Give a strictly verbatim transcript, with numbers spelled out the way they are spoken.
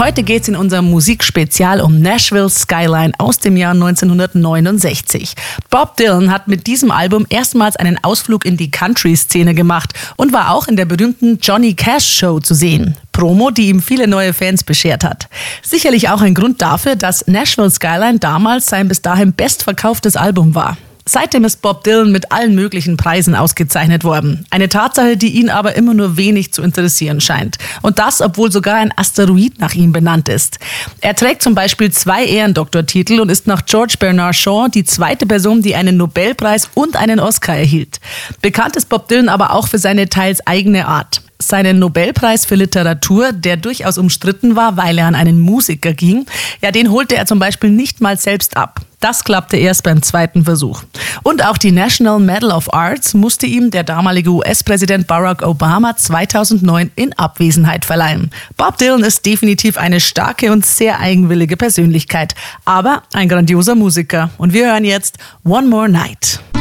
heute geht es in unserem Musikspezial um Nashville Skyline aus dem Jahr neunzehnhundertneunundsechzig. Bob Dylan hat mit diesem Album erstmals einen Ausflug in die Country-Szene gemacht und war auch in der berühmten Johnny Cash Show zu sehen. Promo, die ihm viele neue Fans beschert hat. Sicherlich auch ein Grund dafür, dass Nashville Skyline damals sein bis dahin bestverkauftes Album war. Seitdem ist Bob Dylan mit allen möglichen Preisen ausgezeichnet worden. Eine Tatsache, die ihn aber immer nur wenig zu interessieren scheint. Und das, obwohl sogar ein Asteroid nach ihm benannt ist. Er trägt zum Beispiel zwei Ehrendoktortitel und ist nach George Bernard Shaw die zweite Person, die einen Nobelpreis und einen Oscar erhielt. Bekannt ist Bob Dylan aber auch für seine teils eigene Art. Seinen Nobelpreis für Literatur, der durchaus umstritten war, weil er an einen Musiker ging, ja, den holte er zum Beispiel nicht mal selbst ab. Das klappte erst beim zweiten Versuch. Und auch die National Medal of Arts musste ihm der damalige U S-Präsident Barack Obama zweitausendneun in Abwesenheit verleihen. Bob Dylan ist definitiv eine starke und sehr eigenwillige Persönlichkeit, aber ein grandioser Musiker. Und wir hören jetzt One More Night.